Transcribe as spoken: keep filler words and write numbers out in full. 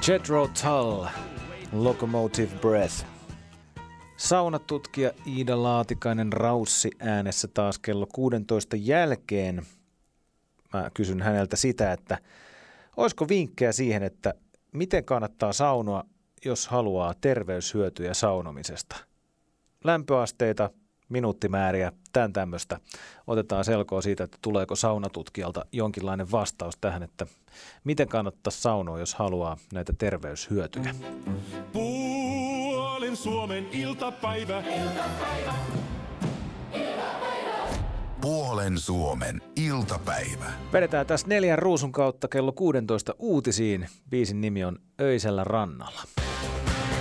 Jethro Tull, Locomotive Breath. Saunatutkija Iida Laatikainen Raussi äänessä taas kello kuusitoista jälkeen. Mä kysyn häneltä sitä, että olisiko vinkkejä siihen, että miten kannattaa saunoa, jos haluaa terveyshyötyjä saunomisesta. Lämpöasteita, minuuttimääriä, tämän tämmöistä. Otetaan selkoa siitä, että tuleeko saunatutkijalta jonkinlainen vastaus tähän, että miten kannattaa saunoa, jos haluaa näitä terveyshyötyjä. Puolen Suomen iltapäivä. Iltapäivä. Iltapäivä. Puolen Suomen iltapäivä. Vedetään tässä neljän ruusun kautta kello kuusitoista uutisiin. Biisin nimi on Öisellä rannalla.